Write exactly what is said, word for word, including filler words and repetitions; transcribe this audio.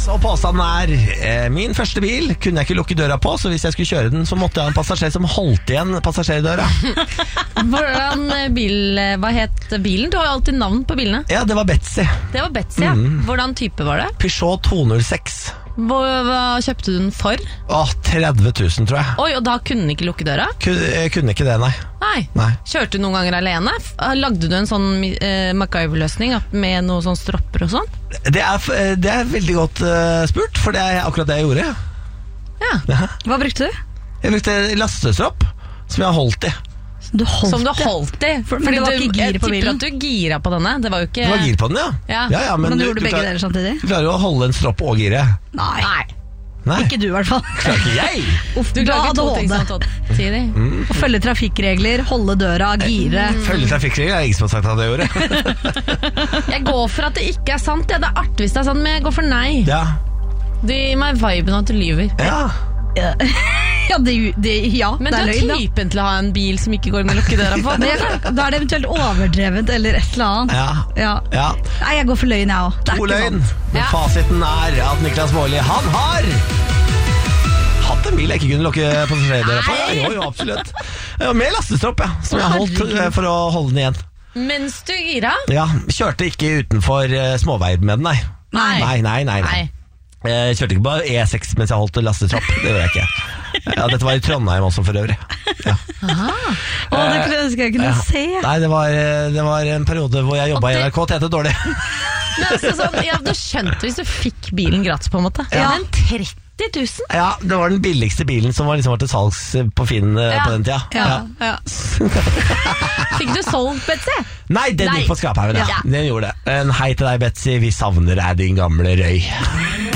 Og påstanden er eh, min første bil kunne jeg ikke lukke døra på, så hvis jeg skulle kjøre den, så måtte jeg ha en passasjer som holdt igjen passasjerdøra. Hvordan bil, Hva het bilen? Du har jo alltid navn på bilene. Ja, det var Betsy. Det var Betsy, ja. Mm. Hvordan type var det? Peugeot to null seks. Hva, hva kjøpte du den for? Åh, tretti tusen, tror jeg. Oi, og da kunne den ikke lukke døra? Kunne, jeg kunne ikke det, nei. Nei. nei. Kjørte du noen ganger alene? Lagde du en sånn eh, MacGyver-løsning med noen sånn stropper og sånn? Det er, det er veldig godt uh, spurt, for det er akkurat det jeg gjorde. Ja. Ja. Hva brukte du? Jeg brukte lastestropp, som jeg har holdt i. Du holdt som du holdt i? For, fordi det var ikke gir på bilen? Jeg tipper at du gira på denne. Det var jo ikke... Det var gir på den, ja. Ja, ja, ja men, men du du, gjorde du begge klar, deler samtidig? Du klarer jo å holde en stropp og gire. Nei. Nei. Nei. Ikke du i hvert fall. Klarer ikke jeg? Uff, du klarer ikke to ting samtidig. Mm. Å følge trafikkregler, holde døra, gire. Mm. Følge trafikkregler er ingen som har sagt at jeg gjorde. Jeg går for at det ikke er sant. Ja, det er artig hvis det er sant, men jeg går for nei. Ja. Du gir meg viben at du lyver. Ja. Ja, ja, det, det, ja men det er du er løgn, typen til å ha en bil som ikke går inn og lukker døra på. da. Da er det eventuelt overdrevet eller et eller annet. Ja. Ja. Ja. Nei, jeg går for løgn, jeg òg. To løgn. Men Ja. fasiten er at Niklas Baarli, han har hatt en bil jeg ikke kunne lukke passasjerdøra på. Ja, jo, jo, absolutt. Ja, med lastestropp, ja, som jeg holdt eh, for å holde den igjen. Mens du gira? Ja, kjørte ikke utenfor uh, småveier med den, nei. Nei. Nei, nei, nei, nei. Jeg kjørte ikke på E seks mens jeg holdt lastetropp. Det gjorde jeg ikke. Ja, dette var i Trondheim også for øvrig. Ja. Å, det kunne jeg ønske jeg kunne Ja. se. Nei, det var, det var en periode hvor jeg jobbet Og i det- N R K, tjente dårlig. Men altså, sånn, ja, du skjønte hvis du fikk bilen gratis på en måte. Ja. Men tretti tusen? Ja, det var den billigste bilen som var, liksom, var til salgs på Finn eh, Ja. på den tida. Ja. Ja. Fikk du solgt, Betsy? Nei, den Nei. gikk på skraphaugen, ja. Ja. Den gjorde det. En hei til deg, Betsy, vi savner deg, din gamle røy.